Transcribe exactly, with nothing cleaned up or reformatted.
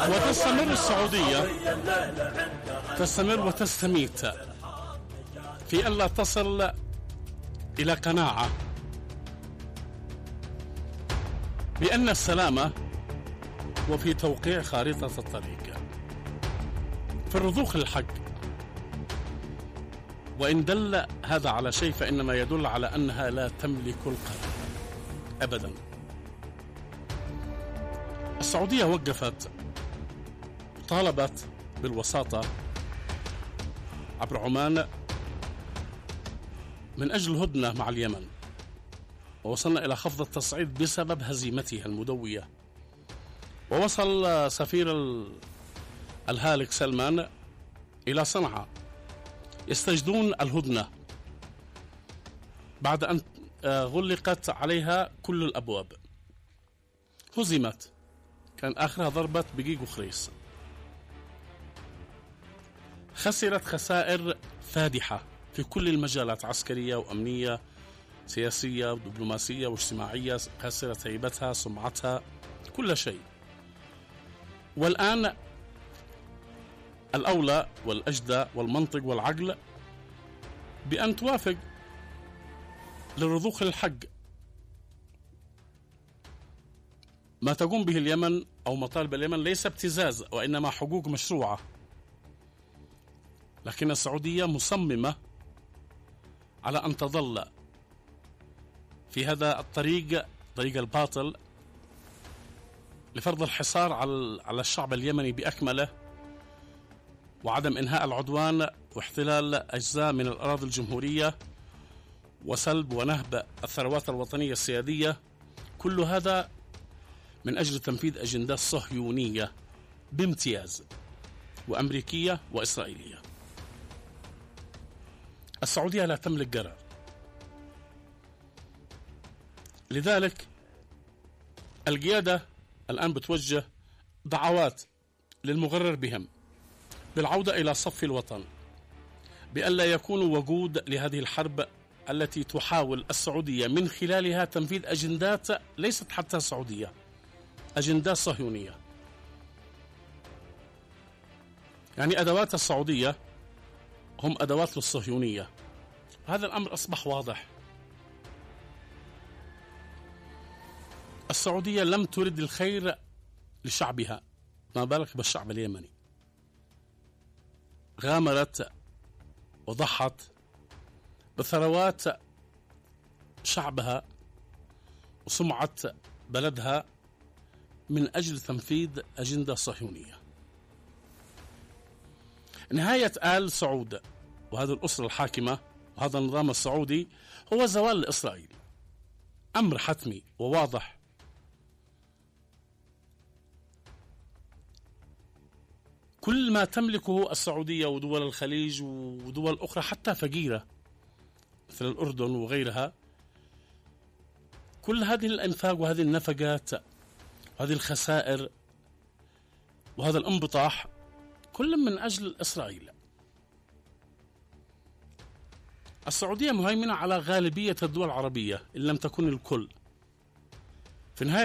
وتستمر السعودية تستمر وتستميت في ألا تصل إلى قناعة بأن السلامة وفي توقيع خارطة الطريق في الرضوخ للحق. وإن دل هذا على شيء فإنما يدل على أنها لا تملك القرار أبدا. السعودية وقفت طالبت بالوساطة عبر عمان من أجل الهدنة مع اليمن، ووصلنا إلى خفض التصعيد بسبب هزيمتها المدوية. ووصل سفير الهالك سلمان إلى صنعاء يستجدون الهدنة بعد أن غلقت عليها كل الأبواب. هزمت، كان آخرها ضربة بقيق وخريص، خسرت خسائر فادحة في كل المجالات، عسكرية وأمنية سياسية ودبلوماسية واجتماعية، خسرت هيبتها سمعتها كل شيء. والآن الأولى والأجدى والمنطق والعقل بأن توافق للرضوخ للحق. ما تقوم به اليمن أو مطالب اليمن ليس ابتزاز وإنما حقوق مشروعة، لكن السعودية مصممة على أن تظل في هذا الطريق، طريق الباطل، لفرض الحصار على الشعب اليمني بأكمله، وعدم إنهاء العدوان واحتلال أجزاء من الأراضي الجمهورية وسلب ونهب الثروات الوطنية السيادية. كل هذا من أجل تنفيذ أجندات صهيونية بامتياز، وأمريكية وإسرائيلية. السعودية لا تملك قرار، لذلك القيادة الآن بتوجه دعوات للمغرر بهم بالعودة إلى صف الوطن، بألا يكونوا وقود لهذه الحرب التي تحاول السعودية من خلالها تنفيذ أجندات ليست حتى سعودية، أجندات صهيونية. يعني أدوات السعودية هم أدوات للصهيونية. هذا الأمر أصبح واضح. السعودية لم ترد الخير لشعبها، ما بالك بالشعب اليمني. غامرت وضحت بثروات شعبها وسمعة بلدها من أجل تنفيذ أجندة صهيونية. نهاية آل سعود وهذه الأسرة الحاكمة وهذا النظام السعودي هو زوال إسرائيل، أمر حتمي وواضح. كل ما تملكه السعودية ودول الخليج ودول أخرى حتى فقيرة مثل الأردن وغيرها، كل هذه الأنفاق وهذه النفقات وهذه الخسائر وهذا الانبطاح كل من أجل إسرائيل. السعودية مهيمنة على غالبية الدول العربية إن لم تكن الكل. في نهاية